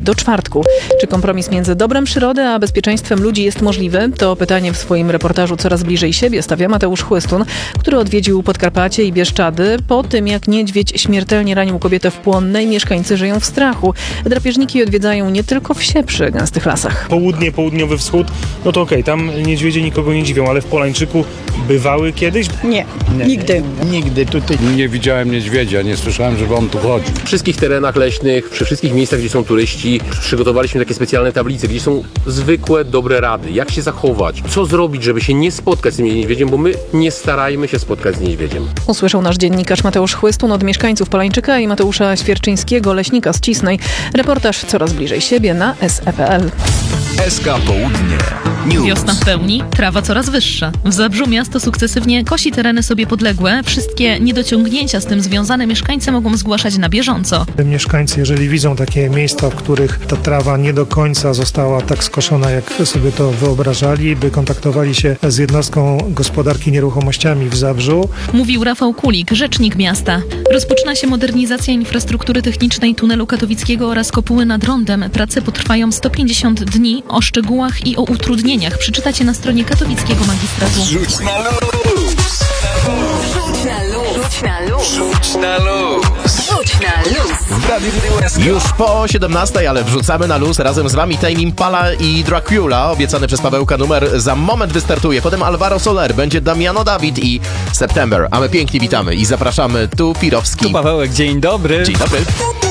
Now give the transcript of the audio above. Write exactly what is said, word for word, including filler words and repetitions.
do czwartku. Czy kompromis między dobrem przyrody a bezpieczeństwem ludzi jest możliwy? To pytanie w swoim reportażu Coraz bliżej siebie stawia Mateusz Chłystun, który odwiedził Podkarpacie i Bieszczady po tym, jak niedźwiedź śmiertelnie ranił kobietę w Płonnej. Mieszkańcy żyją w strachu. Drapieżniki odwiedzają nie tylko wsie przy gęstych lasach. Południe, południowy wschód, no to okej, okay, tam niedźwiedzie nikogo nie dziwią, ale w Polańczyku bywały kiedyś? Nie, nie, nigdy. Nigdy tutaj nie widziałem niedźwiedzia, nie słyszałem, żeby on tu chodził. W wszystkich terenach leśnych, przy wszystkich miejscach, gdzie są turyści, przygotowaliśmy takie specjalne tablice, gdzie są zwykłe, dobre rady. Jak się zachować, co zrobić, żeby się nie spotkać z tym niedźwiedziem, bo my nie starajmy się spotkać z niedźwiedziem. Usłyszał nasz dziennikarz Mateusz Chłystun od mieszkańców Polańczyka i Mateusza Świerczyńskiego, leśnika z Cisnej. Reportaż Coraz bliżej siebie na es e kropka pe el. S K Południe. News. Wiosna w pełni, trawa coraz wyższa. W Zabrzu miasto sukcesywnie kosi tereny sobie podległe. Wszystkie niedociągnięcia z tym związane mieszkańcy mogą zgłaszać na bieżąco. Mieszkańcy, jeżeli widzą takie miejsca, w których ta trawa nie do końca została tak skoszona, jak sobie to wyobrażali, by kontaktowali się z jednostką gospodarki nieruchomościami w Zabrzu. Mówił Rafał Kulik, rzecznik miasta. Rozpoczyna się modernizacja infrastruktury technicznej tunelu katowickiego oraz kopuły nad Rondem. Prace potrwają sto pięćdziesiąt dni. O szczegółach i o utrudnieniach przeczytacie na stronie katowickiego magistratu. Rzuć na luz! Rzuć na luz! Rzuć na luz! Rzuć na luz! Rzuć na luz! Już po siedemnastej, ale wrzucamy na luz razem z wami Tame Impala i Dracula. Obiecany przez Pawełka numer za moment wystartuje. Potem Alvaro Soler, będzie Damiano David i September. A my pięknie witamy i zapraszamy tu Pirowski. Tu Pawełek, dzień dobry. Dzień dobry.